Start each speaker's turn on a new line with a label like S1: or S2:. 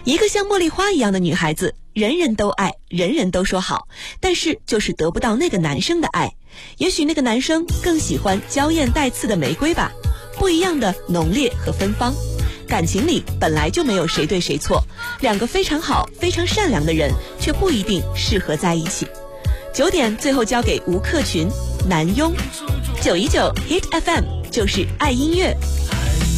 S1: 一个像茉莉花一样的女孩子，人人都爱，人人都说好，但是就是得不到那个男生的爱。也许那个男生更喜欢娇艳带刺的玫瑰吧，不一样的浓烈和芬芳。感情里本来就没有谁对谁错，两个非常好非常善良的人却不一定适合在一起。9点最后交给吴克群，南庸。919 Hit FM 就是爱音乐。